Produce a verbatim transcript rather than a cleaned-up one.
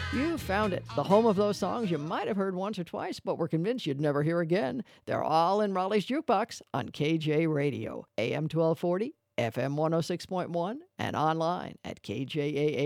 You found it. The home of those songs you might have heard once or twice, but were convinced you'd never hear again. They're all in Raleigh's Jukebox on K J Radio, A M twelve forty, F M one oh six point one, and online at K J A A